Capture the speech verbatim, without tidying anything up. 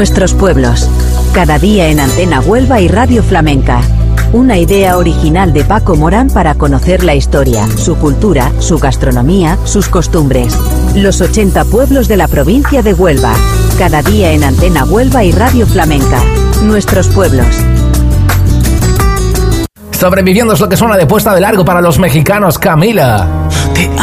Nuestros pueblos. Cada día en Antena Huelva y Radio Flamenca. Una idea original de Paco Morán para conocer la historia, su cultura, su gastronomía, sus costumbres. Los ochenta pueblos de la provincia de Huelva. Cada día en Antena Huelva y Radio Flamenca. Nuestros pueblos. Sobreviviendo es lo que suena de puesta de largo para los mexicanos, Camila. Te